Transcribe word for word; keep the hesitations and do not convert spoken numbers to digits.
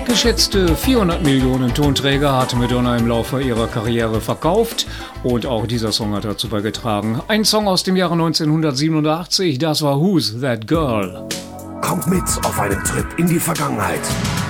Geschätzte vierhundert Millionen Tonträger hat Madonna im Laufe ihrer Karriere verkauft und auch dieser Song hat dazu beigetragen. Ein Song aus dem Jahre neunzehnhundertsiebenundachtzig, das war Who's That Girl? Kommt mit auf einen Trip in die Vergangenheit.